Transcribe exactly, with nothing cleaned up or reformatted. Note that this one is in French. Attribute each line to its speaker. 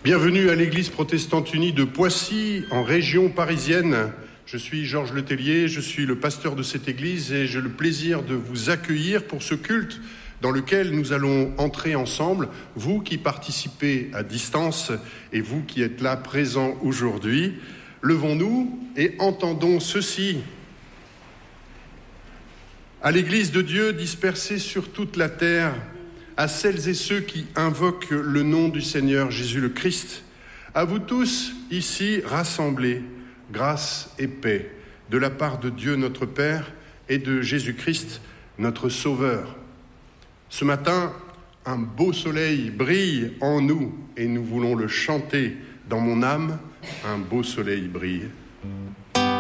Speaker 1: Bienvenue à l'Église protestante unie de Poissy, en région parisienne. Je suis Georges Letellier, je suis le pasteur de cette église et j'ai le plaisir de vous accueillir pour ce culte dans lequel nous allons entrer ensemble, vous qui participez à distance et vous qui êtes là présents aujourd'hui. Levons-nous et entendons ceci. À l'Église de Dieu dispersée sur toute la terre, à celles et ceux qui invoquent le nom du Seigneur Jésus le Christ, à vous tous ici rassemblés, grâce et paix de la part de Dieu notre Père et de Jésus-Christ notre Sauveur. Ce matin, un beau soleil brille en nous et nous voulons le chanter dans mon âme, un beau soleil brille.